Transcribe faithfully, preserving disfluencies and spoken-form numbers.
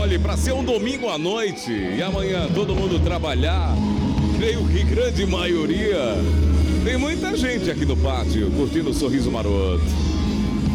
Olhe, para ser um domingo à noite e amanhã todo mundo trabalhar, creio que grande maioria, tem muita gente aqui no pátio curtindo o Sorriso Maroto.